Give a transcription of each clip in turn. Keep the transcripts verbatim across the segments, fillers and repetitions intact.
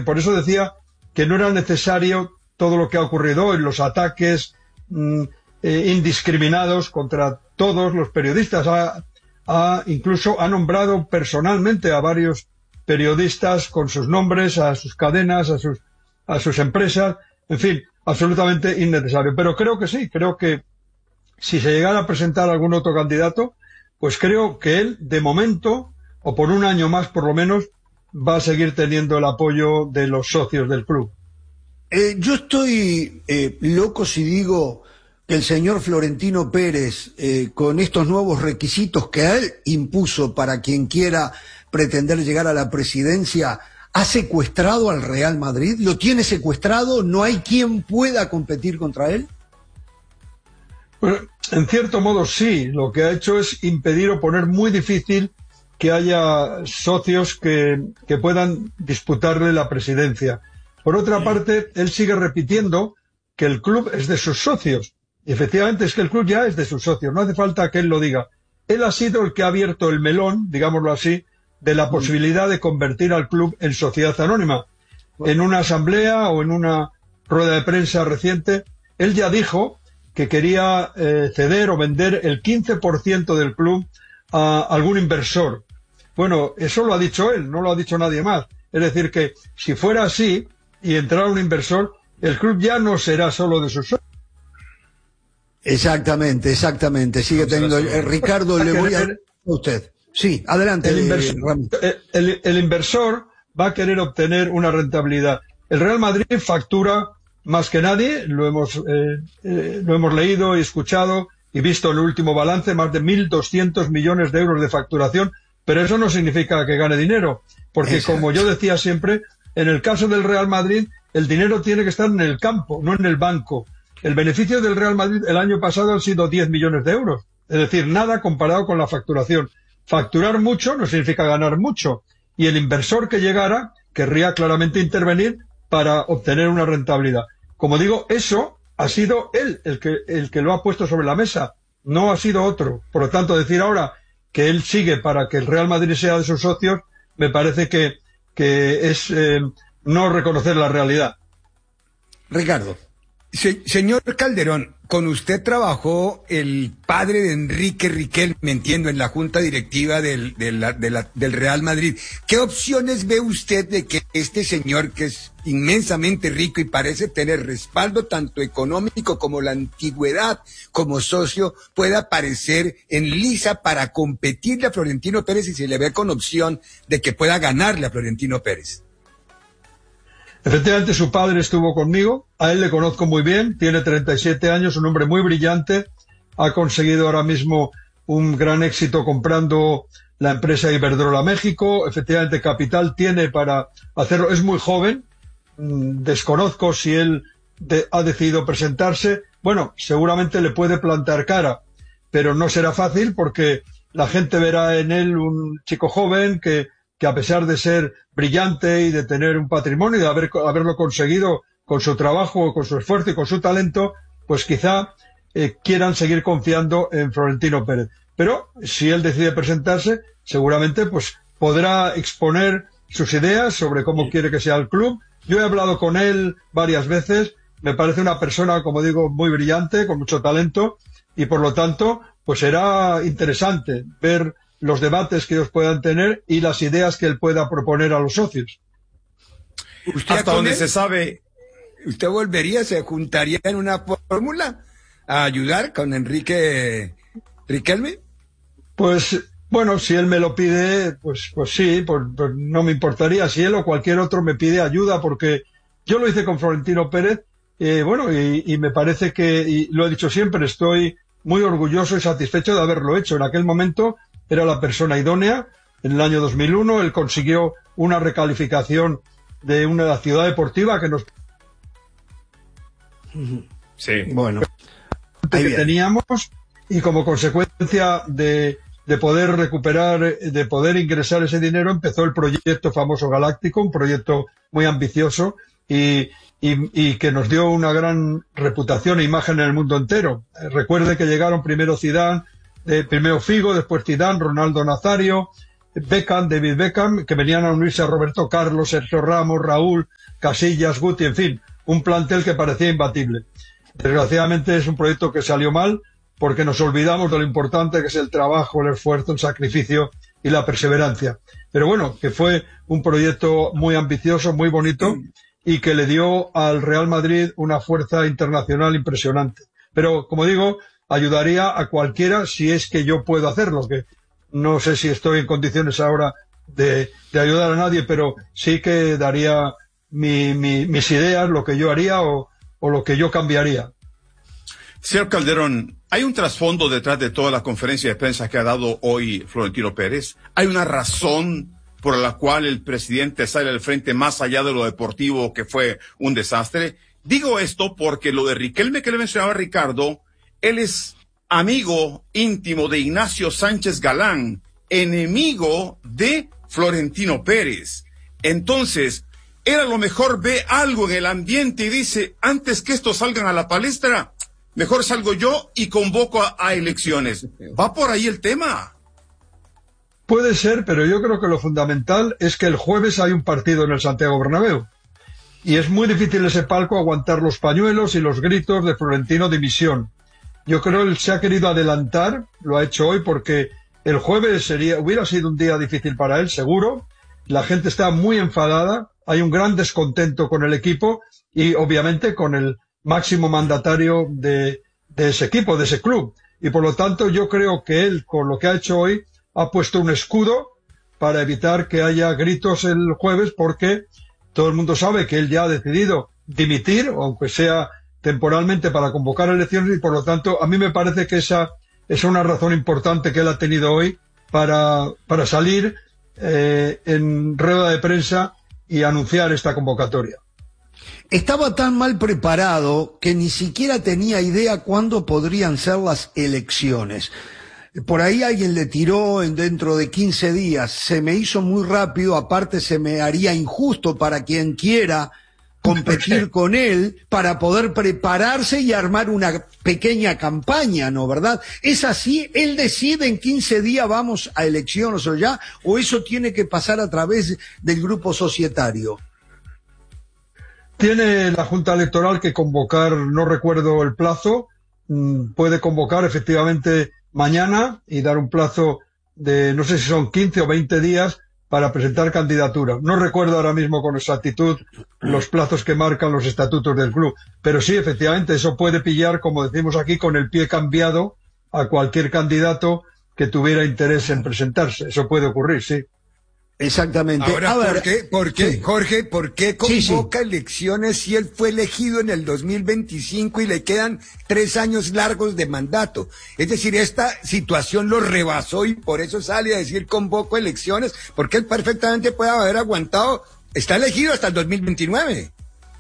Por eso decía que no era necesario todo lo que ha ocurrido hoy, los ataques mmm, eh, indiscriminados contra todos los periodistas. Ha, ha, incluso ha nombrado personalmente a varios periodistas con sus nombres, a sus cadenas, a sus, a sus empresas, en fin, absolutamente innecesario. Pero creo que sí, creo que si se llegara a presentar algún otro candidato, pues creo que él, de momento, o por un año más por lo menos, va a seguir teniendo el apoyo de los socios del club. Eh, yo estoy eh, loco si digo que el señor Florentino Pérez, eh, con estos nuevos requisitos que él impuso para quien quiera pretender llegar a la presidencia, ha secuestrado al Real Madrid. ¿Lo tiene secuestrado? ¿No hay quien pueda competir contra él? Bueno, en cierto modo sí. Lo que ha hecho es impedir o poner muy difícil que haya socios que, que puedan disputarle la presidencia. Por otra parte, él sigue repitiendo que el club es de sus socios. Y efectivamente es que el club ya es de sus socios. No hace falta que él lo diga. Él ha sido el que ha abierto el melón, digámoslo así, de la posibilidad de convertir al club en sociedad anónima. En una asamblea o en una rueda de prensa reciente, él ya dijo que quería eh, ceder o vender el quince por ciento del club a algún inversor. Bueno, eso lo ha dicho él, no lo ha dicho nadie más. Es decir, que si fuera así y entrara un inversor, el club ya no será solo de sus socios. Exactamente, exactamente. Sigue teniendo. Eh, Ricardo, le voy a, a usted. Sí, adelante. El inversor, el, el, el inversor va a querer obtener una rentabilidad. El Real Madrid factura más que nadie, lo hemos, eh, eh, lo hemos leído y escuchado y visto en el último balance, más de mil doscientos millones de euros de facturación, pero eso no significa que gane dinero, porque Exacto. Como yo decía siempre, en el caso del Real Madrid, el dinero tiene que estar en el campo, no en el banco. El beneficio del Real Madrid el año pasado han sido diez millones de euros, es decir, nada comparado con la facturación. Facturar mucho no significa ganar mucho, y el inversor que llegara querría claramente intervenir para obtener una rentabilidad. Como digo, eso ha sido él el que, el que lo ha puesto sobre la mesa, no ha sido otro. Por lo tanto, decir ahora que él sigue para que el Real Madrid sea de sus socios, me parece que, que es eh, no reconocer la realidad. Ricardo. Se, señor Calderón, con usted trabajó el padre de Enrique Riquelme, me entiendo, en la junta directiva del, de la, de la, del Real Madrid. ¿Qué opciones ve usted de que este señor, que es inmensamente rico y parece tener respaldo tanto económico como la antigüedad como socio, pueda aparecer en lisa para competirle a Florentino Pérez y se le ve con opción de que pueda ganarle a Florentino Pérez? Efectivamente, su padre estuvo conmigo, a él le conozco muy bien, tiene treinta y siete años, un hombre muy brillante, ha conseguido ahora mismo un gran éxito comprando la empresa Iberdrola México, efectivamente capital tiene para hacerlo, es muy joven, desconozco si él de, ha decidido presentarse, bueno, seguramente le puede plantar cara, pero no será fácil porque la gente verá en él un chico joven que que a pesar de ser brillante y de tener un patrimonio y de haber, haberlo conseguido con su trabajo, con su esfuerzo y con su talento, pues quizá eh, quieran seguir confiando en Florentino Pérez. Pero si él decide presentarse, seguramente pues podrá exponer sus ideas sobre cómo sí. quiere que sea el club. Yo he hablado con él varias veces, me parece una persona, como digo, muy brillante, con mucho talento, y por lo tanto, pues será interesante ver los debates que ellos puedan tener y las ideas que él pueda proponer a los socios. ¿Usted hasta donde se sabe, usted volvería, se juntaría en una fórmula a ayudar con Enrique Riquelme? Pues, bueno, si él me lo pide, pues, pues sí, pues, pues no me importaría. Si él o cualquier otro me pide ayuda, porque yo lo hice con Florentino Pérez, eh, bueno, y, y me parece que, y lo he dicho siempre, estoy muy orgulloso y satisfecho de haberlo hecho. En aquel momento era la persona idónea. En el año dos mil uno él consiguió una recalificación de una ciudad deportiva que nos... Sí, bueno. que teníamos, y como consecuencia de, de poder recuperar, de poder ingresar ese dinero, empezó el proyecto famoso Galáctico, un proyecto muy ambicioso y, y, y que nos dio una gran reputación e imagen en el mundo entero. Recuerde que llegaron primero Zidane, Eh, primero Figo, después Zidane, Ronaldo Nazario, Beckham, David Beckham, que venían a unirse a Roberto Carlos, Sergio Ramos, Raúl, Casillas, Guti, en fin, un plantel que parecía imbatible. Desgraciadamente es un proyecto que salió mal porque nos olvidamos de lo importante que es el trabajo, el esfuerzo, el sacrificio y la perseverancia. Pero bueno, que fue un proyecto muy ambicioso, muy bonito y que le dio al Real Madrid una fuerza internacional impresionante. Pero, como digo, ayudaría a cualquiera si es que yo puedo hacerlo, que no sé si estoy en condiciones ahora de, de ayudar a nadie, pero sí que daría mi, mi, mis ideas, lo que yo haría o, o lo que yo cambiaría. Señor Calderón, ¿hay un trasfondo detrás de toda la conferencia de prensa que ha dado hoy Florentino Pérez? ¿Hay una razón por la cual el presidente sale al frente más allá de lo deportivo, que fue un desastre? Digo esto porque lo de Riquelme que le mencionaba Ricardo, él es amigo íntimo de Ignacio Sánchez Galán, enemigo de Florentino Pérez. Entonces, él a lo mejor ve algo en el ambiente y dice, antes que estos salgan a la palestra, mejor salgo yo y convoco a, a elecciones. ¿Va por ahí el tema? Puede ser, pero yo creo que lo fundamental es que el jueves hay un partido en el Santiago Bernabéu. Y es muy difícil ese palco aguantar los pañuelos y los gritos de Florentino dimisión. Yo creo que él se ha querido adelantar, lo ha hecho hoy porque el jueves sería, hubiera sido un día difícil para él, seguro. La gente está muy enfadada, hay un gran descontento con el equipo y obviamente con el máximo mandatario de, de ese equipo, de ese club. Y por lo tanto yo creo que él, con lo que ha hecho hoy, ha puesto un escudo para evitar que haya gritos el jueves, porque todo el mundo sabe que él ya ha decidido dimitir, aunque sea temporalmente, para convocar elecciones, y por lo tanto a mí me parece que esa es una razón importante que él ha tenido hoy para, para salir eh, en rueda de prensa y anunciar esta convocatoria. Estaba tan mal preparado que ni siquiera tenía idea cuándo podrían ser las elecciones. Por ahí alguien le tiró en dentro de quince días. Se me hizo muy rápido, aparte se me haría injusto para quien quiera competir con él para poder prepararse y armar una pequeña campaña, ¿no? ¿Verdad? ¿Es así? ¿Él decide en quince días vamos a elecciones o ya? ¿O eso tiene que pasar a través del grupo societario? Tiene la Junta Electoral que convocar, no recuerdo el plazo, puede convocar efectivamente mañana y dar un plazo de, no sé si son quince o veinte días para presentar candidaturas. No recuerdo ahora mismo con exactitud los plazos que marcan los estatutos del club, pero sí, efectivamente, eso puede pillar, como decimos aquí, con el pie cambiado a cualquier candidato que tuviera interés en presentarse. Eso puede ocurrir, sí. Exactamente. Ahora, a ver, ¿por qué, por qué sí. Jorge, por qué convoca Sí, sí. elecciones si él fue elegido en el dos mil veinticinco y le quedan tres años largos de mandato? Es decir, esta situación lo rebasó y por eso sale a decir convoco elecciones, porque él perfectamente puede haber aguantado, está elegido hasta el dos mil veintinueve.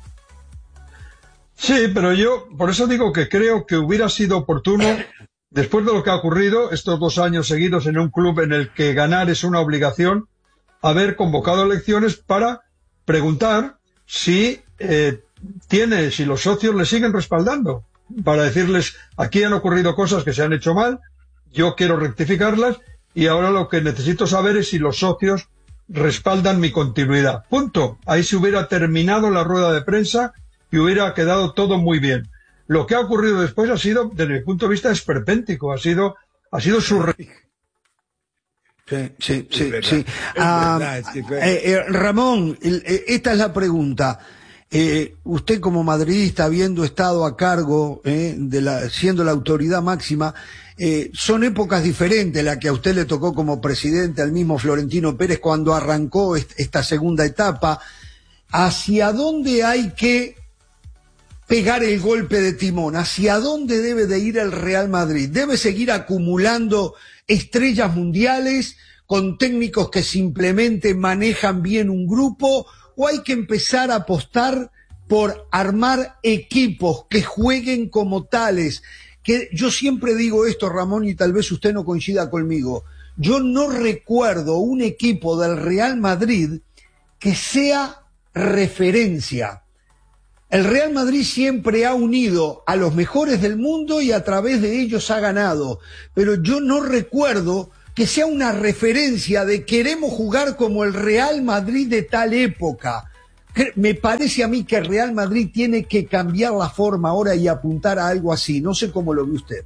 Sí, pero yo por eso digo que creo que hubiera sido oportuno, después de lo que ha ocurrido estos dos años seguidos en un club en el que ganar es una obligación, haber convocado elecciones para preguntar si eh, tiene, si los socios le siguen respaldando, para decirles, aquí han ocurrido cosas que se han hecho mal, yo quiero rectificarlas y ahora lo que necesito saber es si los socios respaldan mi continuidad. Punto. Ahí se hubiera terminado la rueda de prensa y hubiera quedado todo muy bien. Lo que ha ocurrido después ha sido, desde mi punto de vista, esperpéntico, ha sido, ha sido surreal. Sí, sí, sí. verdad, sí. es Ah, verdad, es que fue- eh, eh, Ramón, el, eh, esta es la pregunta. Eh, usted como madridista, habiendo estado a cargo, eh, de la, siendo la autoridad máxima, eh, son épocas diferentes la que a usted le tocó como presidente, al mismo Florentino Pérez, cuando arrancó est- esta segunda etapa. ¿Hacia dónde hay que pegar el golpe de timón? ¿Hacia dónde debe de ir el Real Madrid? ¿Debe seguir acumulando estrellas mundiales con técnicos que simplemente manejan bien un grupo? ¿O hay que empezar a apostar por armar equipos que jueguen como tales? Que yo siempre digo esto, Ramón, y tal vez usted no coincida conmigo. Yo no recuerdo un equipo del Real Madrid que sea referencia. El Real Madrid siempre ha unido a los mejores del mundo y a través de ellos ha ganado. Pero yo no recuerdo que sea una referencia de queremos jugar como el Real Madrid de tal época. Me parece a mí que el Real Madrid tiene que cambiar la forma ahora y apuntar a algo así. No sé cómo lo ve usted.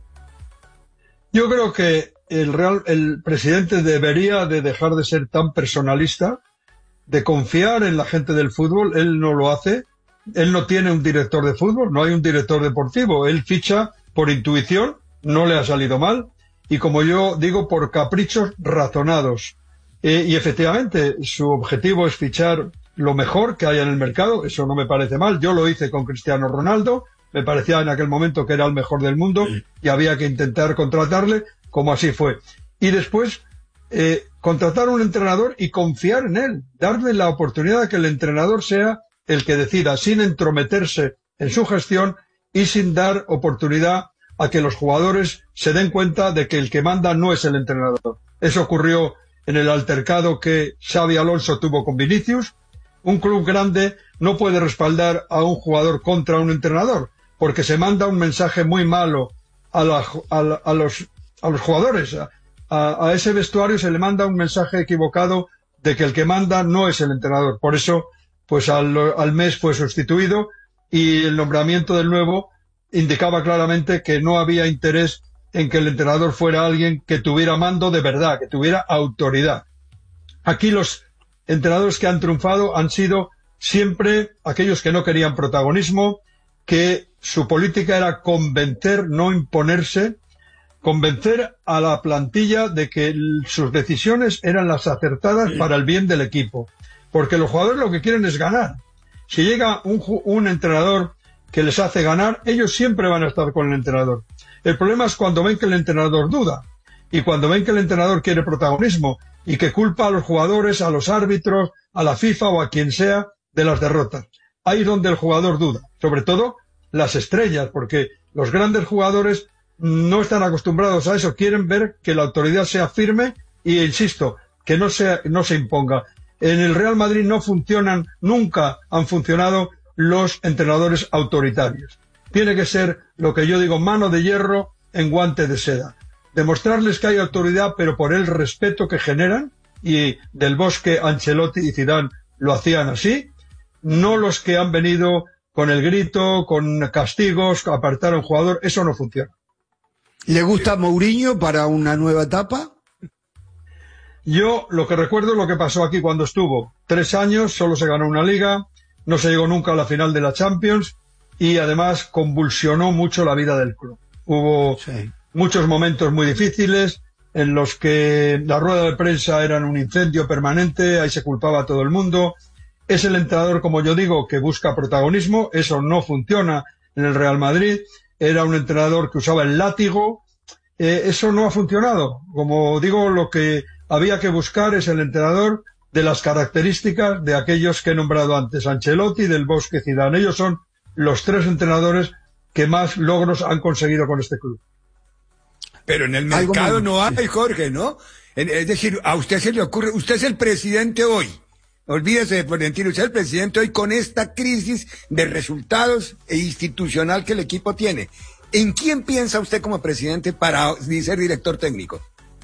Yo creo que el Real, el presidente debería de dejar de ser tan personalista, de confiar en la gente del fútbol. Él no lo hace. Él no tiene un director de fútbol, no hay un director deportivo. Él ficha por intuición, no le ha salido mal, y como yo digo, por caprichos razonados. Eh, y efectivamente, su objetivo es fichar lo mejor que haya en el mercado, eso no me parece mal. Yo lo hice con Cristiano Ronaldo, me parecía en aquel momento que era el mejor del mundo y había que intentar contratarle, como así fue. Y después, eh, contratar a un entrenador y confiar en él, darle la oportunidad de que el entrenador sea el que decida, sin entrometerse en su gestión y sin dar oportunidad a que los jugadores se den cuenta de que el que manda no es el entrenador. Eso ocurrió en el altercado que Xabi Alonso tuvo con Vinicius. Un club grande no puede respaldar a un jugador contra un entrenador, porque se manda un mensaje muy malo a, la, a, la, a, los, a los jugadores. A, a, a ese vestuario se le manda un mensaje equivocado de que el que manda no es el entrenador. Por eso, pues al, al mes fue sustituido y el nombramiento del nuevo indicaba claramente que no había interés en que el entrenador fuera alguien que tuviera mando de verdad, que tuviera autoridad. Aquí los entrenadores que han triunfado han sido siempre aquellos que no querían protagonismo, que su política era convencer, no imponerse, convencer a la plantilla de que sus decisiones eran las acertadas para el bien del equipo. Porque los jugadores lo que quieren es ganar. Si llega un, un entrenador que les hace ganar, ellos siempre van a estar con el entrenador. El problema es cuando ven que el entrenador duda y cuando ven que el entrenador quiere protagonismo y que culpa a los jugadores, a los árbitros, a la FIFA o a quien sea de las derrotas. Ahí es donde el jugador duda, sobre todo las estrellas, porque los grandes jugadores no están acostumbrados a eso, quieren ver que la autoridad sea firme y, insisto, que no se, no se imponga. En el Real Madrid no funcionan, nunca han funcionado los entrenadores autoritarios. Tiene que ser lo que yo digo, mano de hierro en guante de seda. Demostrarles que hay autoridad, pero por el respeto que generan, y Del Bosque, Ancelotti y Zidane lo hacían así, no los que han venido con el grito, con castigos, apartar a un jugador, eso no funciona. ¿Le gusta Mourinho para una nueva etapa? Yo lo que recuerdo es lo que pasó aquí cuando estuvo. Tres años, solo se ganó una liga, no se llegó nunca a la final de la Champions y además convulsionó mucho la vida del club. Hubo sí. muchos momentos muy difíciles en los que la rueda de prensa era un incendio permanente, ahí se culpaba a todo el mundo. Es el entrenador, como yo digo, que busca protagonismo, eso no funciona en el Real Madrid. Era un entrenador que usaba el látigo, eh, eso no ha funcionado. Como digo, lo que había que buscar es el entrenador de las características de aquellos que he nombrado antes, Ancelotti, Del Bosque, Zidane. Ellos son los tres entrenadores que más logros han conseguido con este club. Pero en el mercado no hay, Jorge, ¿no? Es decir, a usted se le ocurre, usted es el presidente hoy. Olvídese de Florentino, usted es el presidente hoy con esta crisis de resultados e institucional que el equipo tiene. ¿En quién piensa usted como presidente para ser director técnico?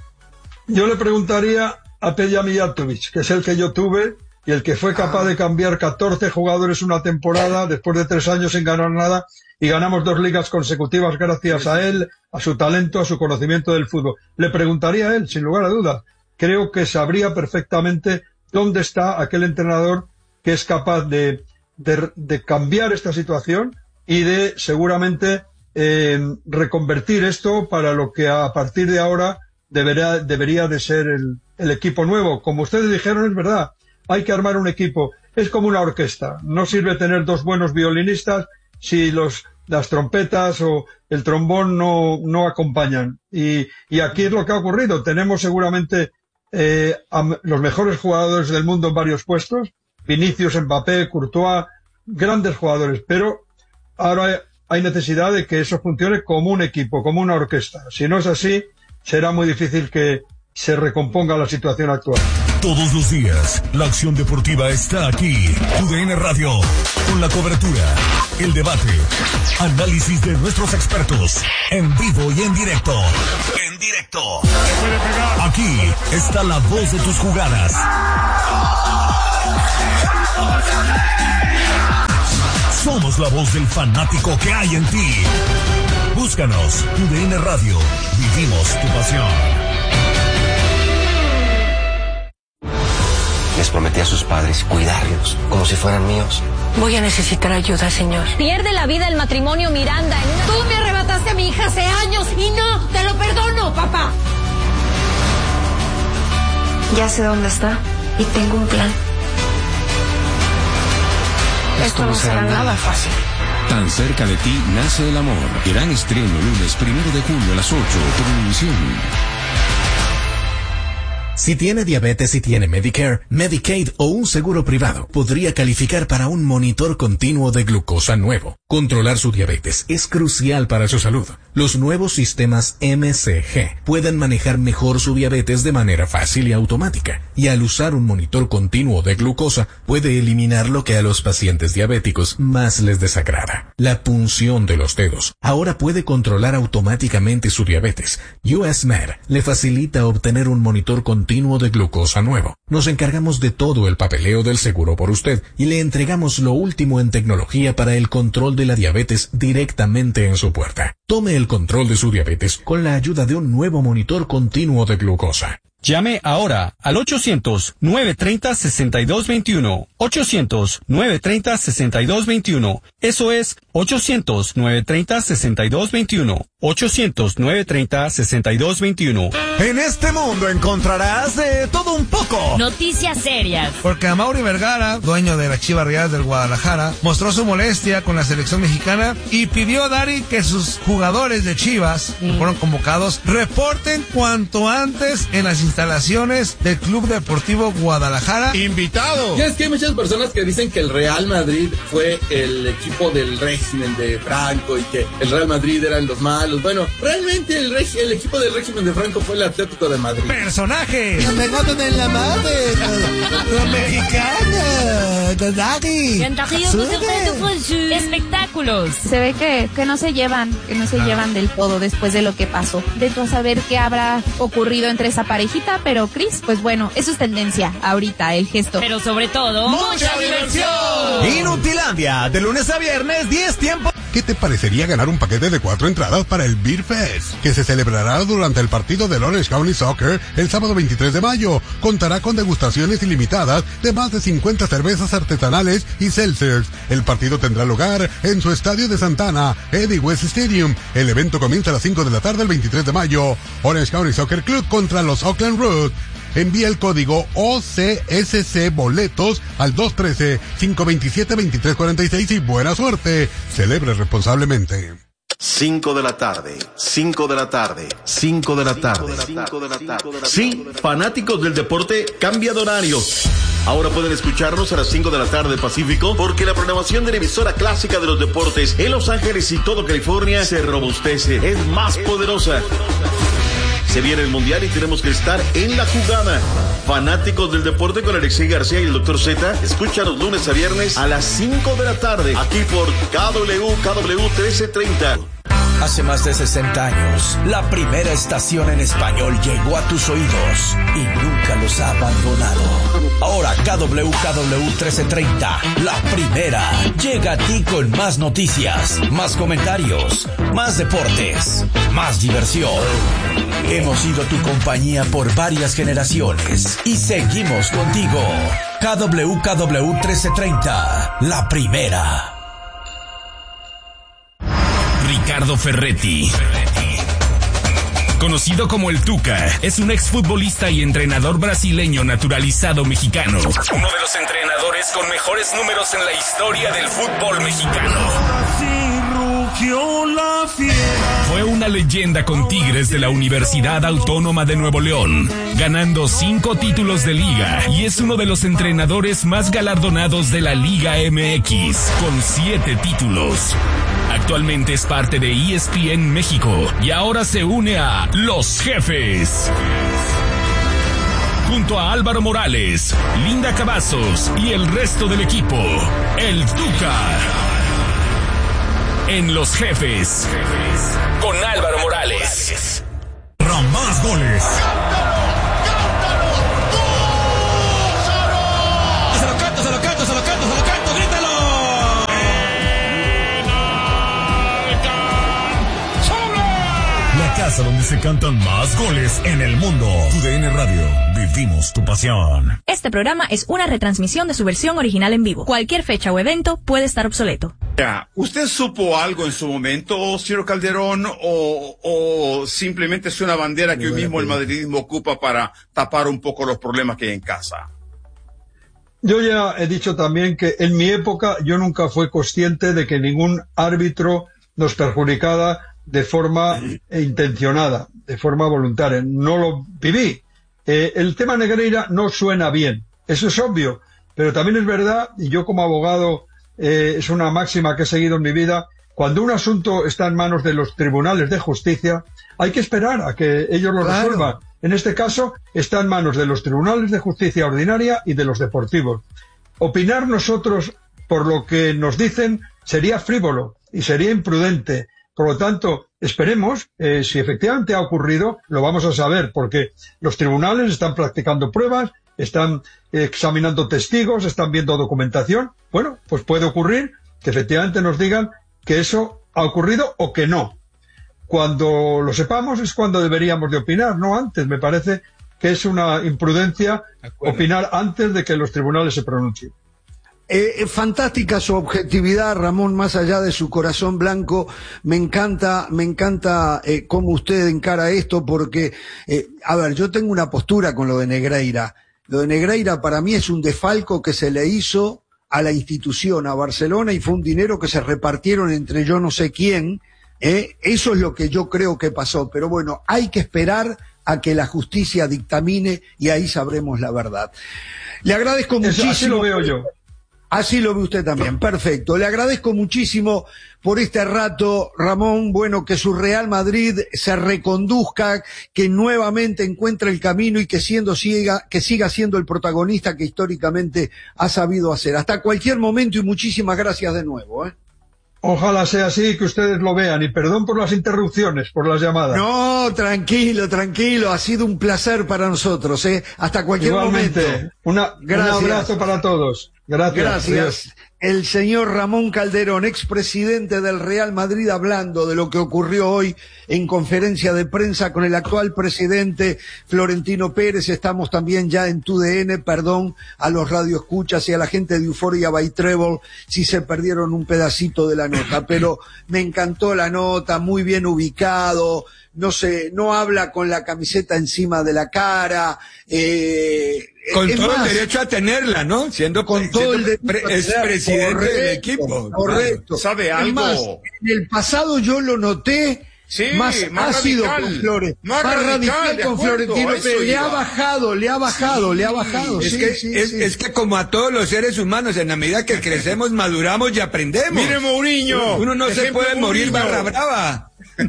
Yo le preguntaría a Peja Mijatović, que es el que yo tuve y el que fue capaz de cambiar catorce jugadores una temporada después de tres años sin ganar nada y ganamos dos ligas consecutivas gracias a él, a su talento, a su conocimiento del fútbol. Le preguntaría a él, sin lugar a dudas. Creo que sabría perfectamente dónde está aquel entrenador que es capaz de, de, de cambiar esta situación y de seguramente eh, reconvertir esto para lo que a partir de ahora debería, debería de ser el, el equipo nuevo. Como ustedes dijeron, es verdad, hay que armar un equipo. Es como una orquesta. No sirve tener dos buenos violinistas si los, las trompetas o el trombón no, no acompañan. Y, y aquí es lo que ha ocurrido. Tenemos seguramente eh, a los mejores jugadores del mundo en varios puestos. Vinicius, Mbappé, Courtois, grandes jugadores. Pero ahora hay, hay necesidad de que eso funcione como un equipo, como una orquesta. Si no es así, será muy difícil que se recomponga la situación actual. Todos los días, la acción deportiva está aquí. U D N Radio, con la cobertura, el debate, análisis de nuestros expertos, en vivo y en directo. En en directo. Aquí está la voz de tus jugadas. Somos la voz del fanático que hay en ti. Búscanos, U D N Radio. Vivimos tu pasión. Les prometí a sus padres cuidarlos como si fueran míos. Voy a necesitar ayuda, señor. Pierde la vida el matrimonio Miranda en una... Tú me arrebataste a mi hija hace años y no te lo perdono, papá. Ya sé dónde está y tengo un plan. Esto no será nada fácil. Tan cerca de ti nace el amor. Gran estreno lunes primero de junio a las ocho por Univisión. Si tiene diabetes y tiene Medicare, Medicaid o un seguro privado, podría calificar para un monitor continuo de glucosa nuevo. Controlar su diabetes es crucial para su salud. Los nuevos sistemas M C G pueden manejar mejor su diabetes de manera fácil y automática. Y al usar un monitor continuo de glucosa, puede eliminar lo que a los pacientes diabéticos más les desagrada: la punción de los dedos. Ahora puede controlar automáticamente su diabetes. U S Med le facilita obtener un monitor continuo de glucosa nuevo. Nos encargamos de todo el papeleo del seguro por usted y le entregamos lo último en tecnología para el control de la diabetes directamente en su puerta. Tome el control de su diabetes con la ayuda de un nuevo monitor continuo de glucosa. Llame ahora al ochocientos, nueve treinta, sesenta y dos veintiuno. ochocientos, nueve treinta, sesenta y dos veintiuno. Eso es ochocientos, nueve treinta, sesenta y dos veintiuno. ochocientos, nueve treinta, sesenta y dos veintiuno. En este mundo encontrarás de todo un poco. Noticias serias. Porque Amaury Vergara, dueño de las Chivas Rayadas del Guadalajara, mostró su molestia con la selección mexicana y pidió a Dari que sus jugadores de Chivas, que fueron convocados, reporten cuanto antes en las instalaciones del Club Deportivo Guadalajara. ¡Invitado! Y es que hay muchas personas que dicen que el Real Madrid fue el equipo del régimen de Franco y que el Real Madrid eran los malos. Bueno, realmente el, reg- el equipo del régimen de Franco fue el Atlético de Madrid. ¡Personajes! ¡Que me noten en la madre! ¡Los mexicanos! ¡Los Dari! Espectáculos. Se ve que, que no se llevan, que no se ah. llevan del todo después de lo que pasó. De todo saber qué habrá ocurrido entre esa parejita, pero Chris, pues bueno, eso es tendencia ahorita, el gesto. Pero sobre todo, ¡mucha diversión! Inutilandia, de lunes a viernes, diez tiempos. ¿Qué te parecería ganar un paquete de cuatro entradas para el Beer Fest, que se celebrará durante el partido del Orange County Soccer el sábado veintitrés de mayo? Contará con degustaciones ilimitadas de más de cincuenta cervezas artesanales y seltzers. El partido tendrá lugar en su estadio de Santana, Eddie West Stadium. El evento comienza a las cinco de la tarde el veintitrés de mayo. Orange County Soccer Club contra los Oakland Roos. Envía el código O C S C Boletos al dos uno tres, cinco dos siete, dos tres cuatro seis y buena suerte. Celebre responsablemente. cinco de la tarde, cinco de la tarde, cinco de la tarde, cinco de la tarde. Sí, fanáticos del deporte, cambia de horario. Ahora pueden escucharnos a las cinco de la tarde Pacífico, porque la programación de la emisora clásica de los deportes en Los Ángeles y todo California se robustece, es más poderosa. Se viene el Mundial y tenemos que estar en la jugada. Fanáticos del deporte con Alexei García y el doctor Z, escúchanos lunes a viernes a las cinco de la tarde, aquí por K W K W trece treinta. Hace más de sesenta años, la primera estación en español llegó a tus oídos y nunca los ha abandonado. Ahora K W K W trece treinta, la primera, llega a ti con más noticias, más comentarios, más deportes, más diversión. Hemos sido tu compañía por varias generaciones y seguimos contigo. K W K W trece treinta, la primera. Ricardo Ferretti, conocido como el Tuca, es un exfutbolista y entrenador brasileño naturalizado mexicano. Uno de los entrenadores con mejores números en la historia del fútbol mexicano. Fue una leyenda con Tigres de la Universidad Autónoma de Nuevo León, ganando cinco títulos de liga, y es uno de los entrenadores más galardonados de la Liga M X, con siete títulos. Actualmente es parte de E S P N México y ahora se une a Los Jefes. Junto a Álvaro Morales, Linda Cavazos y el resto del equipo, el Tuca. En Los Jefes, con Álvaro Morales. más goles. Se lo canto, se lo canto, se lo canto, se lo canto, grítalo. La casa donde se cantan más goles en el mundo. Tu D N Radio, vivimos tu pasión. Este programa es una retransmisión de su versión original en vivo. Cualquier fecha o evento puede estar obsoleto. Ya, ¿usted supo algo en su momento, señor Calderón, o, o simplemente es una bandera que hoy mismo el madridismo ocupa para tapar un poco los problemas que hay en casa? Yo ya he dicho también que en mi época yo nunca fui consciente de que ningún árbitro nos perjudicaba de forma intencionada, de forma voluntaria. No lo viví. Eh, el tema Negreira no suena bien, eso es obvio, pero también es verdad, y yo como abogado eh, es una máxima que he seguido en mi vida, cuando un asunto está en manos de los tribunales de justicia, hay que esperar a que ellos lo Claro. resuelvan. En este caso, está en manos de los tribunales de justicia ordinaria y de los deportivos. Opinar nosotros por lo que nos dicen sería frívolo y sería imprudente. Por lo tanto, esperemos, eh, si efectivamente ha ocurrido, lo vamos a saber, porque los tribunales están practicando pruebas, están eh, examinando testigos, están viendo documentación. Bueno, pues puede ocurrir que efectivamente nos digan que eso ha ocurrido o que no. Cuando lo sepamos es cuando deberíamos de opinar, no antes. Me parece que es una imprudencia opinar antes de que los tribunales se pronuncien. Eh, fantástica su objetividad, Ramón, más allá de su corazón blanco. Me encanta, me encanta eh, cómo usted encara esto, porque, eh, a ver, yo tengo una postura con lo de Negreira. Lo de Negreira para mí es un desfalco que se le hizo a la institución, a Barcelona, y fue un dinero que se repartieron entre yo no sé quién. Eh, eso es lo que yo creo que pasó. Pero bueno, hay que esperar a que la justicia dictamine y ahí sabremos la verdad. Le agradezco Eso, muchísimo. así lo veo yo. Así lo ve usted también, perfecto. Le agradezco muchísimo por este rato, Ramón. Bueno, que su Real Madrid se reconduzca, que nuevamente encuentre el camino y que siendo siga, que siga siendo el protagonista que históricamente ha sabido hacer. Hasta cualquier momento y muchísimas gracias de nuevo, ¿eh? Ojalá sea así, que ustedes lo vean, y perdón por las interrupciones, por las llamadas. No, tranquilo, tranquilo, ha sido un placer para nosotros, ¿eh? Hasta cualquier Igualmente, momento. Una, Gracias. un abrazo para todos. Gracias. Gracias. Adiós. El señor Ramón Calderón, expresidente del Real Madrid, hablando de lo que ocurrió hoy en conferencia de prensa con el actual presidente Florentino Pérez. Estamos también ya en tu D N, perdón a los radioescuchas y a la gente de Euphoria by Treble si se perdieron un pedacito de la nota, pero me encantó la nota, muy bien ubicado, no sé, no habla con la camiseta encima de la cara, eh, Con es todo más, el derecho a tenerla, ¿no? Siendo, con todo el siendo derecho pre- a es tenerla. presidente Correcto, del equipo. correcto. ¿Sabe Es algo? más, en el pasado yo lo noté Sí, más, más ácido radical, con Flores, más más, radical, radical, de con acuerdo, Florentino eso Pérez. Le iba. ha bajado, le ha bajado, le ha bajado. Es, sí, que, sí, es, sí. es que como a todos los seres humanos, en la medida que crecemos, maduramos y aprendemos. Mire Mourinho. Uno no se Ejemplo puede morir Mourinho. barra brava.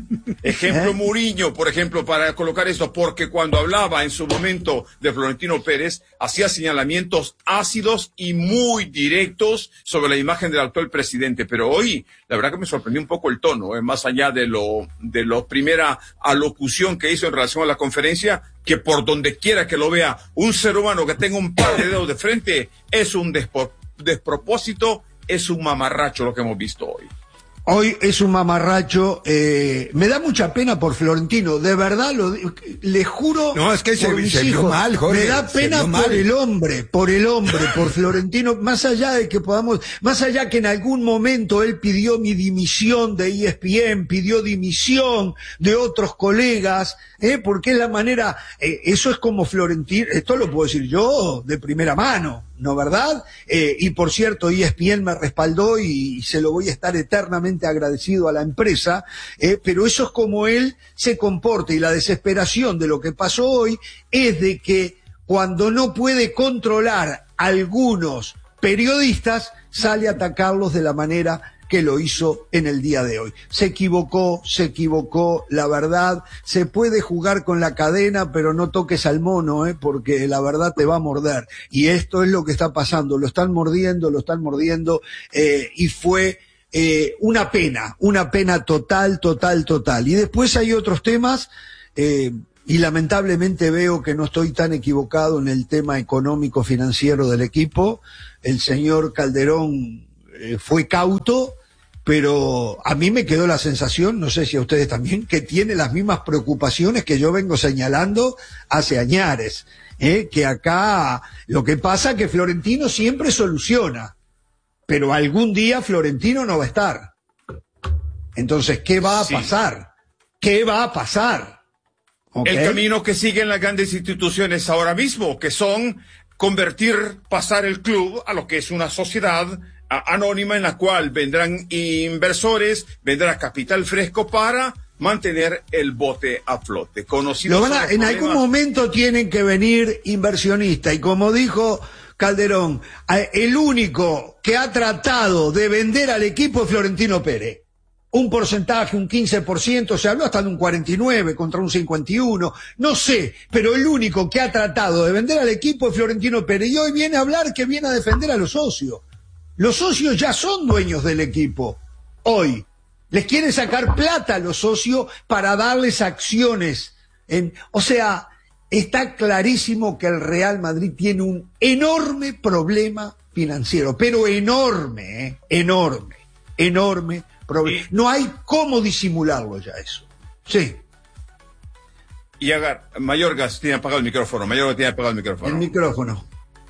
Ejemplo ¿Eh? Mourinho, por ejemplo, para colocar esto, porque cuando hablaba en su momento de Florentino Pérez, hacía señalamientos ácidos y muy directos sobre la imagen del actual presidente, pero hoy, la verdad que me sorprendió un poco el tono, eh, más allá de lo, de la primera alocución que hizo en relación a la conferencia, que por donde quiera que lo vea, un ser humano que tenga un par de dedos de frente, es un despo- despropósito, es un mamarracho lo que hemos visto hoy. Hoy es un mamarracho, eh, me da mucha pena por Florentino, de verdad, lo, di- le juro. No, es que se- por mis se vio hijos, mal, Jorge, me da se pena vio por mal. el hombre, por el hombre, por Florentino, más allá de que podamos, más allá que en algún momento él pidió mi dimisión de E S P N, pidió dimisión de otros colegas, eh, porque es la manera, eh, eso es como Florentino, esto lo puedo decir yo de primera mano, ¿no verdad? Eh, y por cierto, E S P N me respaldó y, y se lo voy a estar eternamente agradecido a la empresa, eh, pero eso es como él se comporta, y la desesperación de lo que pasó hoy es de que cuando no puede controlar algunos periodistas, sale a atacarlos de la manera que lo hizo en el día de hoy. Se equivocó, se equivocó, la verdad, se puede jugar con la cadena, pero no toques al mono, ¿eh? Porque la verdad te va a morder. Y esto es lo que está pasando, lo están mordiendo, lo están mordiendo, eh, y fue eh, una pena, una pena total, total, total. Y después hay otros temas, eh, y lamentablemente veo que no estoy tan equivocado en el tema económico financiero del equipo. El señor Calderón eh, fue cauto, pero a mí me quedó la sensación, no sé si a ustedes también, que tiene las mismas preocupaciones que yo vengo señalando hace añares, ¿eh? Que acá lo que pasa es que Florentino siempre soluciona, pero algún día Florentino no va a estar. Entonces, ¿qué va a sí. pasar? ¿Qué va a pasar? ¿Okay? El camino que siguen las grandes instituciones ahora mismo, que son convertir, pasar el club a lo que es una sociedad a, anónima en la cual vendrán inversores, vendrá capital fresco para mantener el bote a flote. Conocido Lo van a, en algún momento tienen que venir inversionistas, y como dijo Calderón, el único que ha tratado de vender al equipo es Florentino Pérez. Un porcentaje, un quince por ciento, se habló hasta de un cuarenta y nueve contra un cincuenta y uno, no sé, pero el único que ha tratado de vender al equipo es Florentino Pérez, y hoy viene a hablar que viene a defender a los socios. Los socios ya son dueños del equipo, hoy. Les quieren sacar plata a los socios para darles acciones. En, o sea, está clarísimo que el Real Madrid tiene un enorme problema financiero, pero enorme, ¿eh? enorme, enorme. No hay cómo disimularlo ya eso. Sí. Y Agar, Mayorgas tiene apagado el micrófono. Mayorgas tiene apagado el micrófono. El micrófono.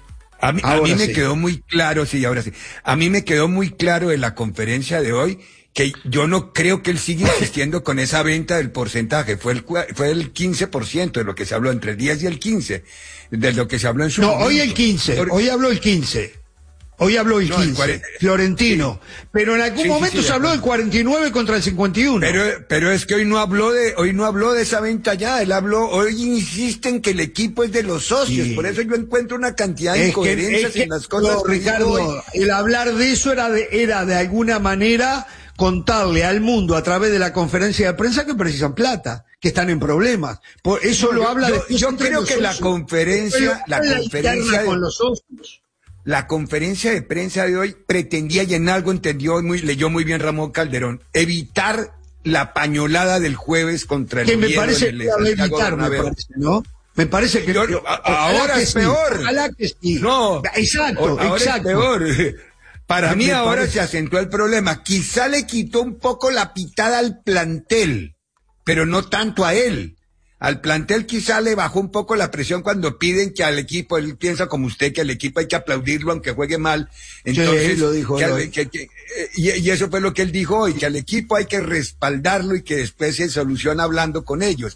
A mí, a mí me sí. quedó muy claro, sí, ahora sí. A mí me quedó muy claro en la conferencia de hoy que yo no creo que él siga insistiendo con esa venta del porcentaje. Fue el, fue el quince por ciento de lo que se habló, entre el diez y el quince, de lo que se habló en su No, momento. hoy el quince, Por... hoy habló el quince. Hoy habló el no, quince, el cuarenta, Florentino, sí. Pero en algún sí, momento sí, sí, se habló del cuarenta y nueve contra el cincuenta y uno. Pero, pero es que hoy no habló de, hoy no habló de esa venta ya, él habló, hoy insiste en que el equipo es de los socios, sí. Por eso yo encuentro una cantidad de es incoherencias que, en las cosas. No, Ricardo, el hablar de eso era de, era de alguna manera contarle al mundo a través de la conferencia de prensa que precisan plata, que están en problemas. Por eso no, lo yo, habla yo, de yo creo que la conferencia, la conferencia de, con los socios. La conferencia de prensa de hoy pretendía, y en algo entendió, muy, leyó muy bien Ramón Calderón, evitar la pañolada del jueves contra el que me parece que evitar, me parece, ¿no? Me parece que yo, yo, ahora que es sí, peor. Ojalá que sí. No, exacto, ahora exacto. Es peor. Para mí ahora parece? se acentuó el problema. Quizá le quitó un poco la pitada al plantel, pero no tanto a él. Al plantel quizá le bajó un poco la presión cuando piden que al equipo, él piensa como usted, que al equipo hay que aplaudirlo aunque juegue mal. Entonces, sí, lo dijo que él al, que, que, y, y eso fue lo que él dijo hoy, que al equipo hay que respaldarlo y que después se soluciona hablando con ellos.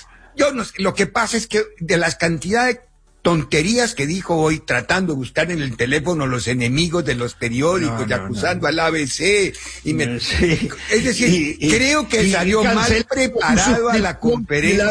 Yo no sé, lo que pasa es que de las cantidades de tonterías que dijo hoy, tratando de buscar en el teléfono los enemigos de los periódicos, no, no, y acusando no. al A B C, y me, sí. es decir, y, creo que y, salió y mal preparado a la conferencia.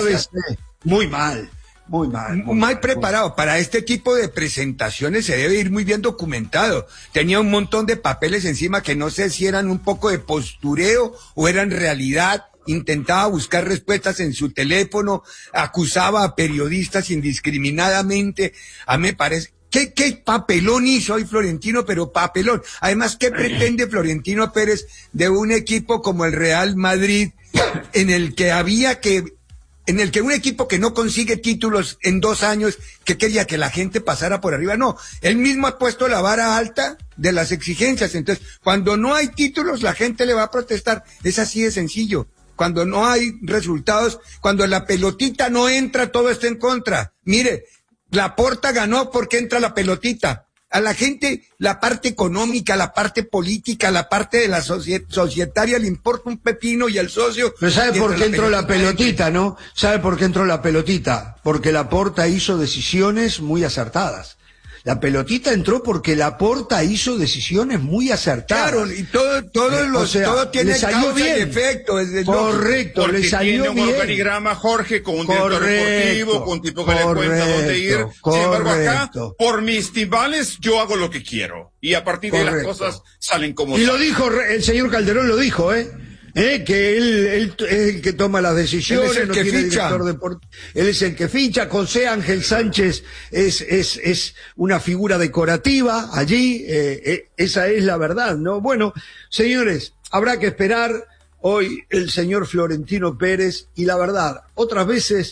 Muy mal, muy mal. Muy mal mal, preparado. Para este tipo de presentaciones se debe ir muy bien documentado. Tenía un montón de papeles encima que no sé si eran un poco de postureo o eran realidad. Intentaba buscar respuestas en su teléfono, acusaba a periodistas indiscriminadamente. A mí me parece, ¿qué, qué papelón hizo hoy Florentino? Pero papelón. Además, ¿qué pretende Florentino Pérez de un equipo como el Real Madrid, en el que había que, en el que un equipo que no consigue títulos en dos años, que quería que la gente pasara por arriba? No, él mismo ha puesto la vara alta de las exigencias. Entonces, cuando no hay títulos, la gente le va a protestar. Es así de sencillo. Cuando no hay resultados, cuando la pelotita no entra, todo está en contra. Mire, Laporta ganó porque entra la pelotita. A la gente, la parte económica, la parte política, la parte de la socie- societaria le importa un pepino, y al socio... Pero ¿sabe por qué entró la pelotita, no? ¿Sabe por qué entró la pelotita? Porque Laporta hizo decisiones muy acertadas. La pelotita entró porque Laporta hizo decisiones muy acertadas. Claro, y todo, todos los, o sea, todo tiene causa bien. y efecto. Es correcto, porque le salió tiene un bien. organigrama, Jorge, con un correcto, director deportivo, con un tipo que correcto, le cuenta dónde ir. Correcto. Sin embargo, acá, por mis timbales, yo hago lo que quiero. Y a partir de ahí las cosas salen como Y salen. lo dijo, el señor Calderón lo dijo, ¿eh? ¿Eh? Que él, él es el que toma las decisiones, él es el no que tiene ficha. director deportivo, él es el que ficha. José Ángel Sánchez es, es, es una figura decorativa allí, eh, eh, esa es la verdad, ¿no? Bueno, señores, habrá que esperar hoy el señor Florentino Pérez, y la verdad, otras veces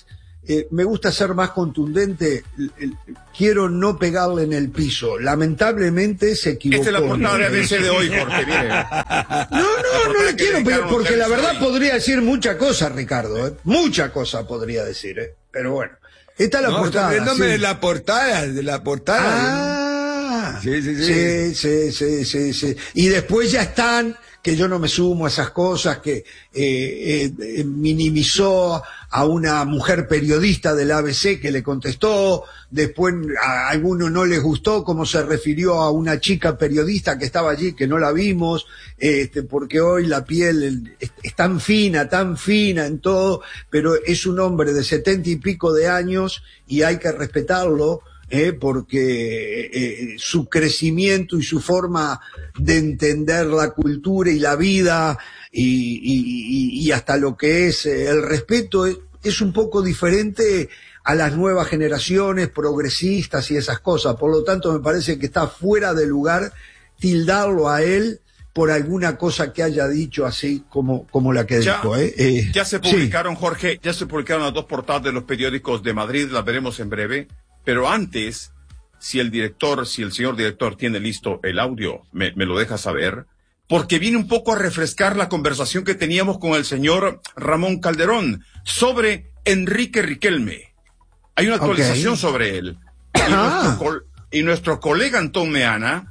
eh, me gusta ser más contundente, quiero no pegarle en el piso. Lamentablemente se equivocó. Esta es la portada de A B C de hoy, Jorge, mire. No, no, no le quiero pegar, porque la verdad podría decir mucha cosa, Ricardo, ¿eh? Mucha cosa podría decir, ¿eh? Pero bueno, esta es la no, portada. Sí. de la portada, de la portada. Ah, sí, sí, sí. Sí, sí, sí, sí, sí. Y después ya están, que yo no me sumo a esas cosas, que eh, eh, minimizó a una mujer periodista del A B C que le contestó, después a alguno no les gustó cómo se refirió a una chica periodista que estaba allí, que no la vimos, este, porque hoy la piel es, es tan fina, tan fina en todo, pero es un hombre de setenta y pico de años y hay que respetarlo. Eh, porque eh, su crecimiento y su forma de entender la cultura y la vida y, y, y hasta lo que es eh, el respeto es, es un poco diferente a las nuevas generaciones progresistas y esas cosas. Por lo tanto, me parece que está fuera de lugar tildarlo a él por alguna cosa que haya dicho así como, como la que ya, dijo. ¿eh? Eh, ya se publicaron, sí. Jorge, ya se publicaron las dos portadas de los periódicos de Madrid, las veremos en breve. Pero antes, si el director, si el señor director tiene listo el audio, me, me lo deja saber, porque viene un poco a refrescar la conversación que teníamos con el señor Ramón Calderón sobre Enrique Riquelme. Hay una actualización okay. sobre él. Y, ah. nuestro, y nuestro colega Antón Meana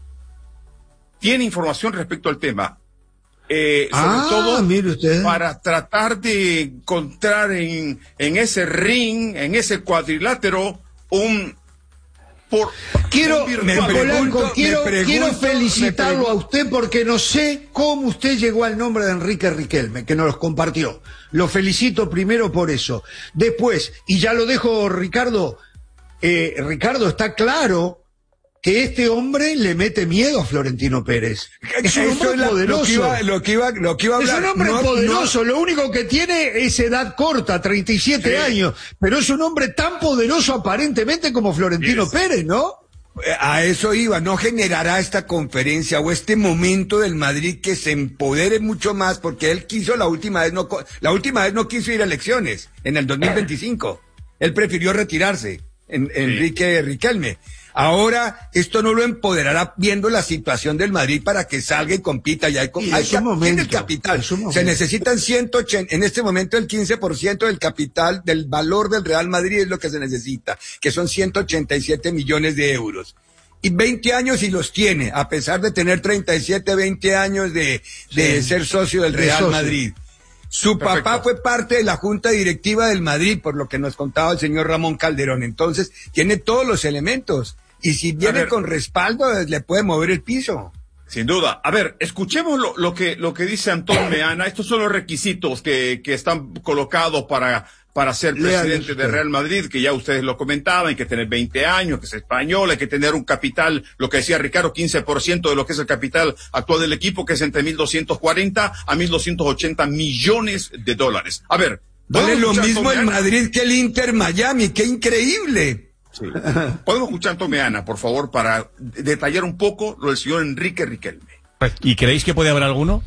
tiene información respecto al tema. Eh, sobre ah, todo mire usted. Para tratar de encontrar en, en ese ring, en ese cuadrilátero, un por quiero un me pregunto, quiero, me pregunto, quiero felicitarlo a usted porque no sé cómo usted llegó al nombre de Enrique Riquelme, que nos los compartió. Lo felicito primero por eso. Después, y ya lo dejo, Ricardo, eh, Ricardo, está claro que este hombre le mete miedo a Florentino Pérez. Es un hombre la, poderoso. Lo que, iba, lo, que iba, lo que iba a hablar. Es un hombre no, poderoso. No. Lo único que tiene es edad corta, treinta y siete sí. años. Pero es un hombre tan poderoso aparentemente como Florentino yes. Pérez, ¿no? A eso iba. No generará esta conferencia o este momento del Madrid que se empodere mucho más, porque él quiso la última vez, no, la última vez no quiso ir a elecciones, en el dos mil veinticinco. Él prefirió retirarse, en, sí. Enrique Riquelme. Ahora, esto no lo empoderará viendo la situación del Madrid para que salga y compita. Y hay, y hay cap momento, el capital. Se necesitan ciento ochenta, en este momento el quince por ciento del capital, del valor del Real Madrid es lo que se necesita, que son ciento ochenta y siete millones de euros. Y veinte años y los tiene, a pesar de tener treinta y siete, veinte años de, de sí. ser socio del Real socio. Madrid. Su Perfecto. Papá fue parte de la junta directiva del Madrid, por lo que nos contaba el señor Ramón Calderón. Entonces, tiene todos los elementos. Y si viene con respaldo, le puede mover el piso. Sin duda. A ver, escuchemos lo, lo que lo que dice Antón Meana. Estos son los requisitos que, que están colocados para, para ser presidente de Real Madrid, que ya ustedes lo comentaban, hay que tener veinte años, que es español, hay que tener un capital, lo que decía Ricardo, quince por ciento de lo que es el capital actual del equipo, que es entre mil doscientos cuarenta a mil doscientos ochenta millones de dólares. A ver. Vale lo mismo el Madrid que el Inter Miami, ¡qué increíble! Sí. Podemos escuchar a Antón Meana, por favor, para detallar un poco lo del señor Enrique Riquelme. ¿Y creéis que puede haber alguno?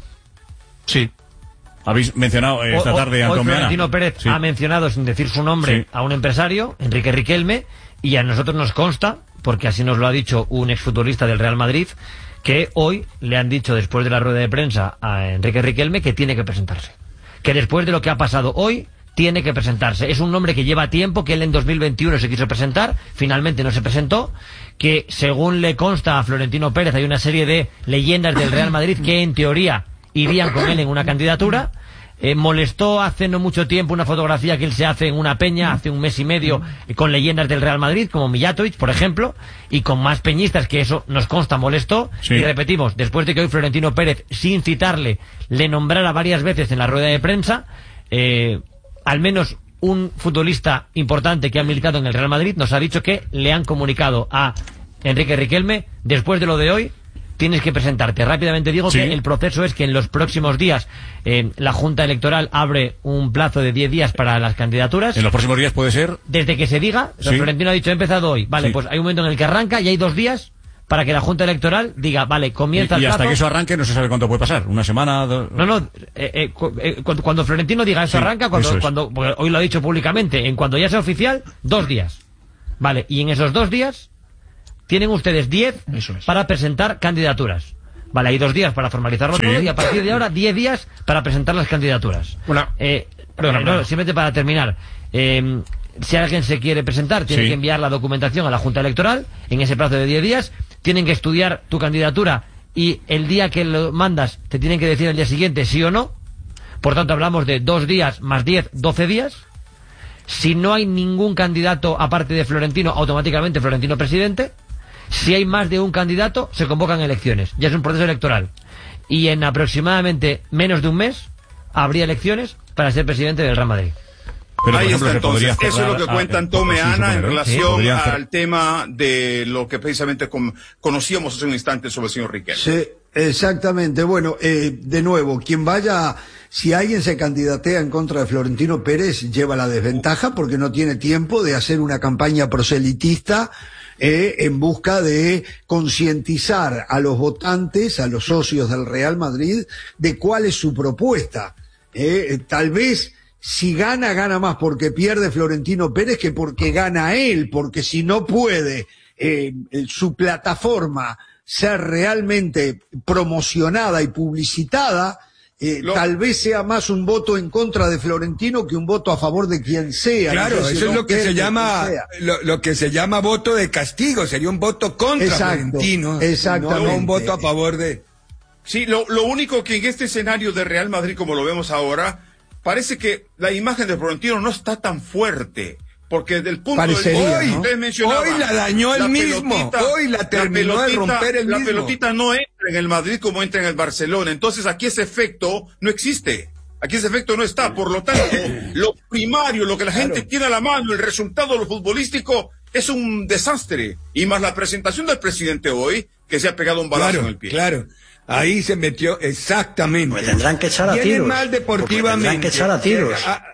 Sí. Habéis mencionado eh, esta tarde a Antón Meana. Florentino Pérez sí. ha mencionado, sin decir su nombre, sí. a un empresario, Enrique Riquelme, y a nosotros nos consta, porque así nos lo ha dicho un exfutbolista del Real Madrid, que hoy le han dicho, después de la rueda de prensa, a Enrique Riquelme que tiene que presentarse. Que después de lo que ha pasado hoy, tiene que presentarse. Es un nombre que lleva tiempo, que él en dos mil veintiuno se quiso presentar, finalmente no se presentó, que según le consta a Florentino Pérez hay una serie de leyendas del Real Madrid que en teoría irían con él en una candidatura. Eh, molestó hace no mucho tiempo una fotografía que él se hace en una peña hace un mes y medio eh, con leyendas del Real Madrid como Mijatovic, por ejemplo, y con más peñistas, que eso nos consta molestó. Sí. Y repetimos, después de que hoy Florentino Pérez, sin citarle, le nombrara varias veces en la rueda de prensa, eh, al menos un futbolista importante que ha militado en el Real Madrid nos ha dicho que le han comunicado a Enrique Riquelme, después de lo de hoy, tienes que presentarte. Rápidamente digo sí. que el proceso es que en los próximos días eh, la Junta Electoral abre un plazo de diez días para las candidaturas. ¿En los próximos días puede ser? Desde que se diga, sí. Florentino ha dicho, he empezado hoy. Vale, sí. pues hay un momento en el que arranca y hay dos días para que la Junta Electoral diga, vale, comienza y, el y hasta plazo. que eso arranque no se sabe cuánto puede pasar, una semana, dos... No, no, eh, eh, cu- eh, cu- cuando Florentino diga eso Sí, arranca, cuando, eso es. cuando porque hoy lo ha dicho públicamente, en cuando ya sea oficial, dos días. Vale, y en esos dos días tienen ustedes diez para presentar candidaturas. Vale, hay dos días para formalizarlo Sí. todo y a partir de ahora diez días para presentar las candidaturas. Una- Eh, Perdona, no, perdona. simplemente para terminar. Eh, si alguien se quiere presentar, tiene Sí. que enviar la documentación a la Junta Electoral en ese plazo de diez días. Tienen que estudiar tu candidatura y el día que lo mandas te tienen que decir el día siguiente sí o no. Por tanto, hablamos de dos días más diez, doce días. Si no hay ningún candidato aparte de Florentino, automáticamente Florentino presidente. Si hay más de un candidato, se convocan elecciones. Ya es un proceso electoral. Y en aproximadamente menos de un mes habría elecciones para ser presidente del Real Madrid. Pero, por Ahí ejemplo, está se podría entonces. Eso es lo que cerrar- cuentan ah, Tome sí, Ana supongo, en ¿no? relación Sí, podrían cer- al tema de lo que precisamente con- conocíamos hace un instante sobre el señor Riquelme. Sí, exactamente. Bueno, eh, de nuevo, quien vaya, si alguien se candidatea en contra de Florentino Pérez, lleva la desventaja porque no tiene tiempo de hacer una campaña proselitista eh, en busca de concientizar a los votantes, a los socios del Real Madrid, de cuál es su propuesta. Eh, tal vez si gana, gana más porque pierde Florentino Pérez que porque gana él, porque si no puede eh, su plataforma ser realmente promocionada y publicitada, eh, Lo- tal vez sea más un voto en contra de Florentino que un voto a favor de quien sea. Claro, no sé si eso es lo que Roquette, se llama quien sea. lo, lo que se llama voto de castigo, sería un voto contra Exacto, Florentino, exactamente. no un voto a favor de... Sí, lo, lo único que en este escenario de Real Madrid, como lo vemos ahora, parece que la imagen de Florentino no está tan fuerte. Porque desde el punto Parecería, de ¿no? vista que ustedes mencionaban, Hoy la dañó él mismo, hoy la terminó de romper él la mismo. pelotita no entra en el Madrid como entra en el Barcelona. Entonces aquí ese efecto no existe. Aquí ese efecto no está. Por lo tanto, lo primario, lo que la gente tiene a la mano, el resultado de lo futbolístico, es un desastre. Y más la presentación del presidente hoy, que se ha pegado un balazo Claro, en el pie. claro. Ahí se metió exactamente. Me tendrán que echar a Vienen tiros. mal deportivamente. Porque me tendrán que echar a tiros. Ah,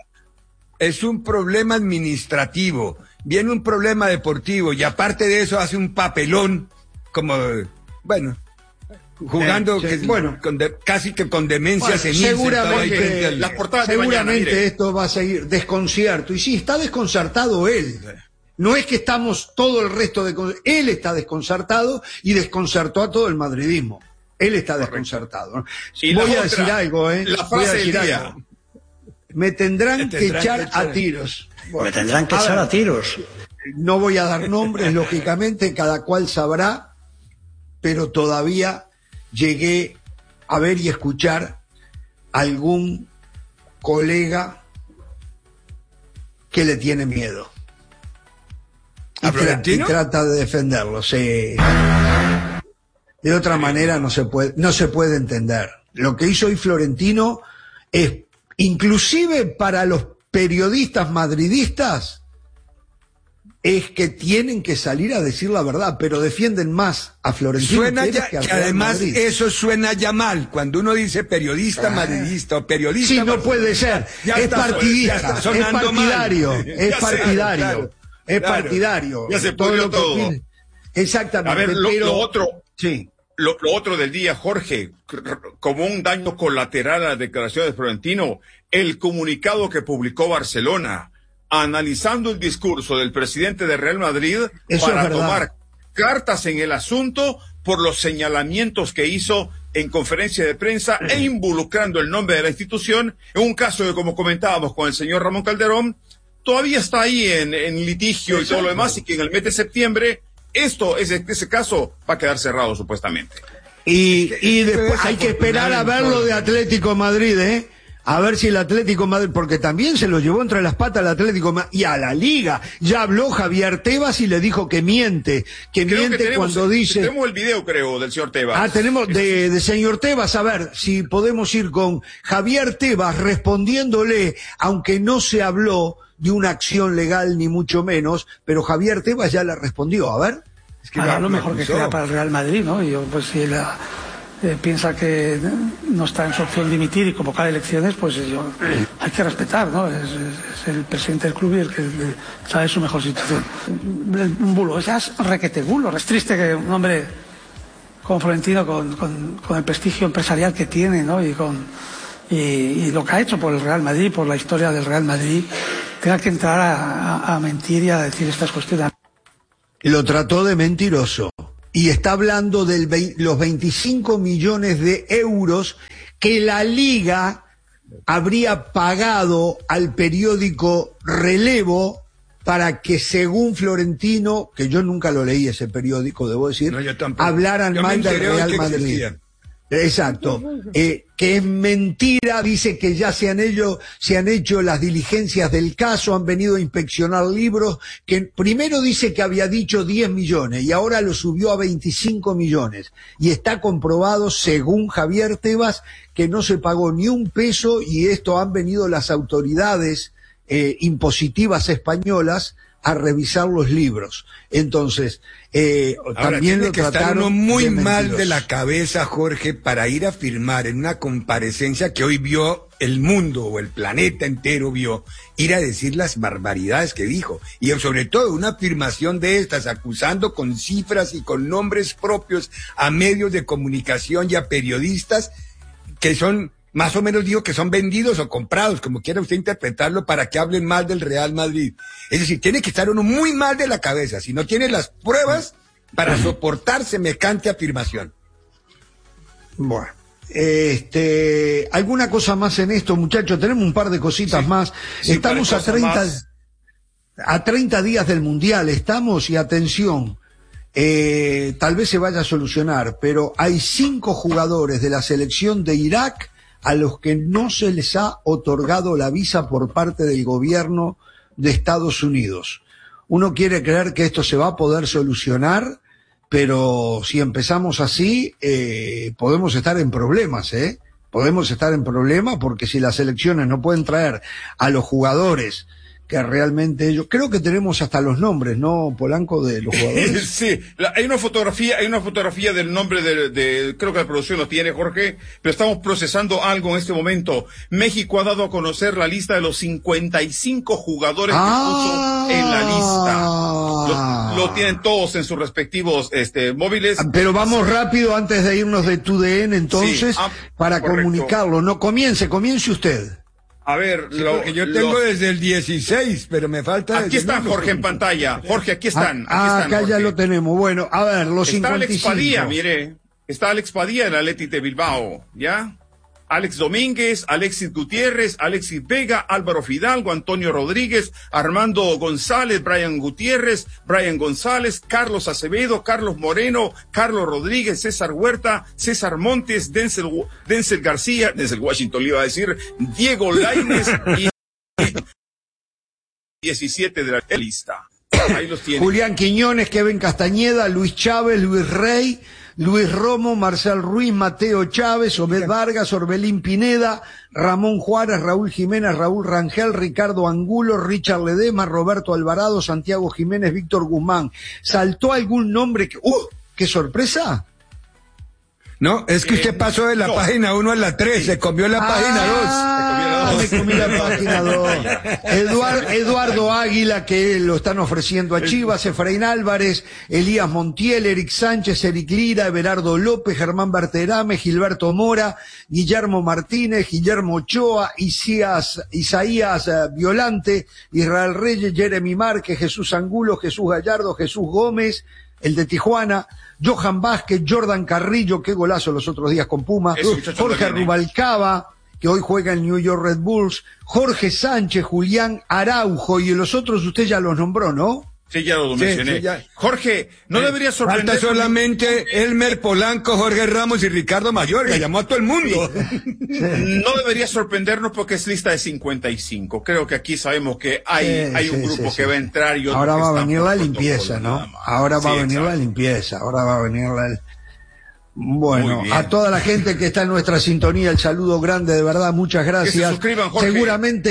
Es un problema administrativo. Viene un problema deportivo y aparte de eso hace un papelón como, bueno, jugando Eh, sí, que- bueno. con de- casi que con demencia Bueno, senil, sentado ahí frente seguramente, al- Las portadas de mañana, seguramente mire. esto va a seguir desconcierto. Y sí, está desconcertado él. No es que estamos todo el resto de... Él está desconcertado y desconcertó a todo el madridismo. Él está desconcertado. ¿no? Y la Voy a otra, decir algo, ¿eh? la Voy a frase decir del día. algo. Me tendrán, Me que, tendrán echar que echar. a tiros. Me tendrán que a echar ver, a tiros. No voy a dar nombres, lógicamente, cada cual sabrá, pero todavía llegué a ver y escuchar algún colega que le tiene miedo. Y, ¿A tra- Florentino? y trata de defenderlo, sí. De otra manera no se puede, no se puede entender. Lo que hizo hoy Florentino es, inclusive para los periodistas madridistas, es que tienen que salir a decir la verdad, pero defienden más a Florentino Suena Pérez ya, que al que Real además Madrid. eso suena ya mal, cuando uno dice periodista Ah. madridista o periodista... Sí, no puede ser. Ya Es está- partidista, ya está es sonando partidario, mal. es Ya sé, partidario, claro, es claro. partidario. Ya se Todo pudrió lo que todo. opine. Exactamente. A ver, lo, pero- lo otro, Sí. lo, lo otro del día, Jorge, como un daño colateral a la declaración de Florentino, el comunicado que publicó Barcelona, analizando el discurso del presidente de Real Madrid Eso para es verdad. tomar cartas en el asunto por los señalamientos que hizo en conferencia de prensa e involucrando el nombre de la institución en un caso que, como comentábamos con el señor Ramón Calderón, todavía está ahí en, en litigio y todo lo demás, y que en el mes de septiembre esto, ese, ese caso va a quedar cerrado supuestamente. Y, y es que después es hay que esperar a desafortunado ver lo en de todo. Atlético Madrid, ¿eh? A ver si el Atlético Madrid, porque también se lo llevó entre las patas al Atlético Madrid y a la Liga. Ya habló Javier Tebas y le dijo que miente, que Creo miente que tenemos, cuando dice... tenemos el video, creo, del señor Tebas. Ah, tenemos de, de señor Tebas, a ver si podemos ir con Javier Tebas respondiéndole, aunque no se habló de una acción legal ni mucho menos, pero Javier Tebas ya le respondió, a ver. Es que Hará va- lo me mejor que acusó. quiera para el Real Madrid, ¿no? Y yo, pues si la, eh, piensa que no está en su opción dimitir y convocar elecciones, pues yo, hay que respetar, ¿no? Es, es, es el presidente del club y el que sabe su mejor situación. Un bulo, ya es requete bulo. Es triste que un hombre como Florentino, con, con, con el prestigio empresarial que tiene, ¿no? Y con y, y lo que ha hecho por el Real Madrid, por la historia del Real Madrid, tenga que entrar a, a, a mentir y a decir estas cuestiones. Lo trató de mentiroso. Y está hablando de los veinticinco millones de euros que la Liga habría pagado al periódico Relevo para que, según Florentino, que yo nunca lo leí ese periódico, debo decir, no, hablaran yo mal del Real Madrid. Existían. Exacto, eh, que es mentira, dice que ya se han, hecho, se han hecho las diligencias del caso, han venido a inspeccionar libros, que primero dice que había dicho diez millones y ahora lo subió a veinticinco millones. Y está comprobado, según Javier Tebas, que no se pagó ni un peso y esto han venido las autoridades eh, impositivas españolas a revisar los libros. Entonces, eh, Ahora, también tiene lo que estar trataron uno muy de mal de la cabeza, Jorge, para ir a firmar en una comparecencia que hoy vio el mundo o el planeta entero vio, ir a decir las barbaridades que dijo. Y sobre todo una afirmación de estas, acusando con cifras y con nombres propios a medios de comunicación y a periodistas que son... Más o menos digo que son vendidos o comprados, como quiera usted interpretarlo, para que hablen mal del Real Madrid. Es decir, tiene que estar uno muy mal de la cabeza, si no tiene las pruebas para soportar semejante afirmación. Bueno, este, ¿alguna cosa más en esto, muchachos? Tenemos un par de cositas sí, más. Sí, estamos a treinta, más. a treinta días del Mundial, estamos, y atención, eh, tal vez se vaya a solucionar, pero hay cinco jugadores de la selección de Irak a los que no se les ha otorgado la visa por parte del gobierno de Estados Unidos. Uno quiere creer que esto se va a poder solucionar, pero si empezamos así, eh, podemos estar en problemas, ¿eh? Podemos estar en problemas porque si las selecciones no pueden traer a los jugadores que realmente ellos... Creo que tenemos hasta los nombres, ¿no, Polanco, de los jugadores? Sí, la, hay una fotografía, hay una fotografía del nombre de, de... Creo que la producción lo tiene, Jorge, pero estamos procesando algo en este momento. México ha dado a conocer la lista de los cincuenta y cinco jugadores ah, que puso en la lista. Lo, lo tienen todos en sus respectivos este, móviles. Pero vamos rápido antes de irnos de tu D N, entonces, sí, ah, para correcto. comunicarlo. No, comience, comience usted. A ver, sí, lo que yo tengo lo... desde el dieciséis, pero me falta... Aquí están, Jorge, en pantalla. Jorge, aquí están. Ah, aquí están, acá Jorge. Ya lo tenemos. Bueno, a ver, los Está cincuenta y cinco. Alex Padilla, mire. Está Alex Padilla en el Athletic de Bilbao, ¿ya? Alex Domínguez, Alexis Gutiérrez, Alexis Vega, Álvaro Fidalgo, Antonio Rodríguez, Armando González, Brian Gutiérrez, Brian González, Carlos Acevedo, Carlos Moreno, Carlos Rodríguez, César Huerta, César Montes, Denzel, Denzel García, Denzel Washington le iba a decir, Diego Lainez y diecisiete de la lista. Ahí los tiene. Julián Quiñones, Kevin Castañeda, Luis Chávez, Luis Rey, Luis Romo, Marcel Ruiz, Mateo Chávez, Obed Vargas, Orbelín Pineda, Ramón Juárez, Raúl Jiménez, Raúl Rangel, Ricardo Angulo, Richard Ledema, Roberto Alvarado, Santiago Jiménez, Víctor Guzmán. ¿Saltó algún nombre que... ¡Uh! ¡Qué sorpresa! No, es que usted pasó de la no. página uno a la tres, se comió la ah, página dos. Me comí la página dos. Eduard, Eduardo Águila, que lo están ofreciendo a Chivas, Efraín Álvarez, Elías Montiel, Eric Sánchez, Eric Lira, Everardo López, Germán Berterame, Gilberto Mora, Guillermo Martínez, Guillermo Ochoa, Isaías, Isaías uh, Violante, Israel Reyes, Jeremy Márquez, Jesús Angulo, Jesús Gallardo, Jesús Gómez, el de Tijuana, Johan Vázquez, Jordan Carrillo, qué golazo los otros días con Puma, Jorge Rubalcaba, que hoy juega en New York Red Bulls, Jorge Sánchez, Julián Araujo, y los otros usted ya los nombró, ¿no? Sí, ya lo mencioné. Sí, sí, ya. Jorge, no eh, debería sorprender... Falta solamente Elmer Polanco, Jorge Ramos y Ricardo Mayorga, sí. Llamó a todo el mundo. Sí. No debería sorprendernos porque es lista de cincuenta y cinco. Creo que aquí sabemos que hay, sí, hay un sí, grupo sí, que sí. va a entrar y otro Ahora que va está a venir la limpieza, ¿no? Ahora va sí, a venir exacto. la limpieza, ahora va a venir la... Bueno, a toda la gente que está en nuestra sintonía, el saludo grande, de verdad, muchas gracias. Que se suscriban, Jorge. Seguramente...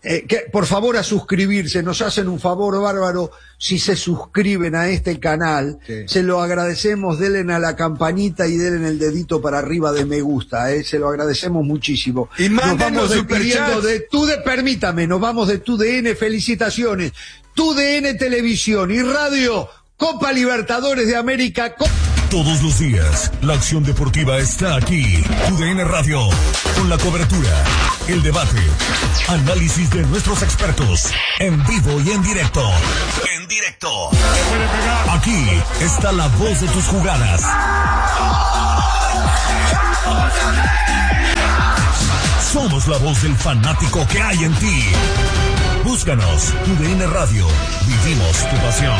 Eh, que, por favor, a suscribirse, nos hacen un favor bárbaro si se suscriben a este canal, sí. Se lo agradecemos, denle a la campanita y denle el dedito para arriba de me gusta, eh, se lo agradecemos muchísimo. Y nos vamos despidiendo de tu de, permítame, nos vamos de tu D N, felicitaciones, tu D N Televisión y Radio, Copa Libertadores de América. Co Todos los días, la acción deportiva está aquí. Tu D N Radio, con la cobertura, el debate, análisis de nuestros expertos, en vivo y en directo. En directo. Aquí está la voz de tus jugadas. Somos la voz del fanático que hay en ti. Búscanos, Tu D N Radio. Vivimos tu pasión.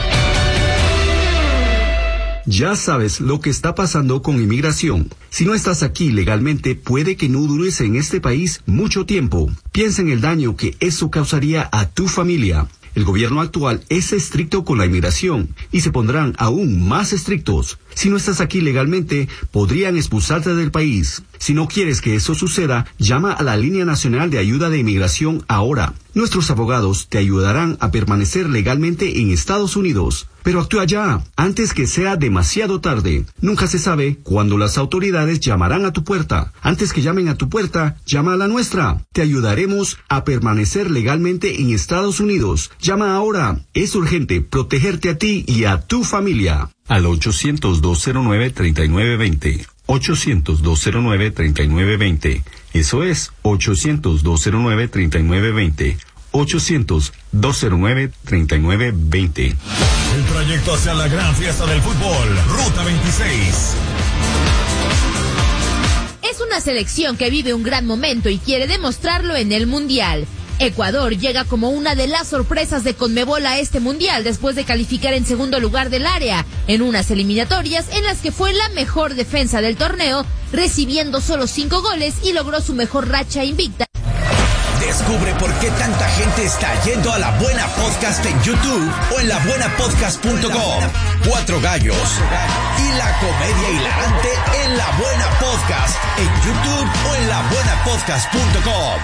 Ya sabes lo que está pasando con inmigración. Si no estás aquí legalmente, puede que no dures en este país mucho tiempo. Piensa en el daño que eso causaría a tu familia. El gobierno actual es estricto con la inmigración y se pondrán aún más estrictos. Si no estás aquí legalmente, podrían expulsarte del país. Si no quieres que eso suceda, llama a la Línea Nacional de Ayuda de Inmigración ahora. Nuestros abogados te ayudarán a permanecer legalmente en Estados Unidos. Pero actúa ya, antes que sea demasiado tarde. Nunca se sabe cuándo las autoridades llamarán a tu puerta. Antes que llamen a tu puerta, llama a la nuestra. Te ayudaremos a permanecer legalmente en Estados Unidos. Llama ahora. Es urgente protegerte a ti y a tu familia. Al ochocientos, dos cero nueve, treinta y nueve veinte. ochocientos, dos cero nueve, treinta y nueve veinte. Eso es ochocientos, dos cero nueve, treinta y nueve veinte. ochocientos, dos cero nueve, treinta y nueve veinte. El trayecto hacia la gran fiesta del fútbol, Ruta veintiséis. Es una selección que vive un gran momento y quiere demostrarlo en el Mundial. Ecuador llega como una de las sorpresas de Conmebol a este Mundial después de calificar en segundo lugar del área, en unas eliminatorias en las que fue la mejor defensa del torneo, recibiendo solo cinco goles y logró su mejor racha invicta. Descubre por qué tanta gente está yendo a La Buena Podcast en YouTube o en la buena podcast punto com. Cuatro gallos y la comedia hilarante en La Buena Podcast en YouTube o en la buena podcast punto com.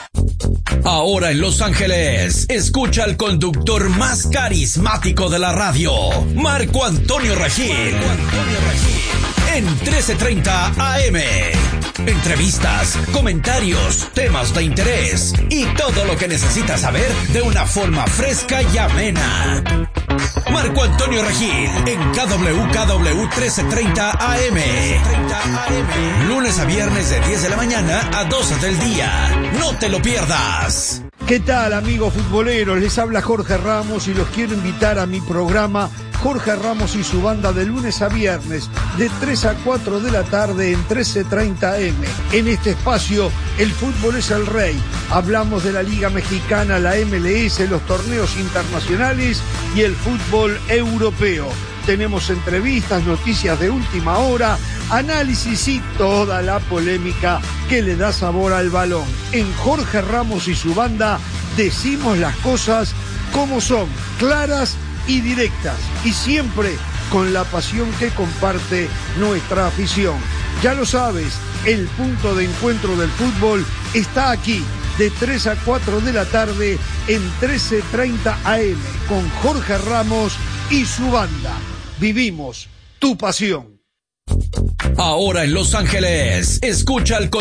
Ahora en Los Ángeles, escucha al conductor más carismático de la radio, Marco Antonio Regil, en trece treinta A M. Entrevistas, comentarios, temas de interés y todo lo que necesitas saber de una forma fresca y amena. Marco Antonio Regil en K W K W trece treinta A M. Lunes a viernes de diez de la mañana a doce del día. No te lo pierdas. ¿Qué tal, amigos futboleros? Les habla Jorge Ramos y los quiero invitar a mi programa Jorge Ramos y su banda de lunes a viernes de tres a cuatro de la tarde en trece treinta A M. En este espacio, el fútbol es el rey. Hablamos de la Liga Mexicana, la M L S, los torneos internacionales y el fútbol europeo. Tenemos entrevistas, noticias de última hora, análisis y toda la polémica que le da sabor al balón. En Jorge Ramos y su banda decimos las cosas como son, claras y directas, y siempre con la pasión que comparte nuestra afición. Ya lo sabes, el punto de encuentro del fútbol está aquí, de tres a cuatro de la tarde en trece treinta A M, con Jorge Ramos y su banda. Vivimos tu pasión. Ahora en Los Ángeles, escucha al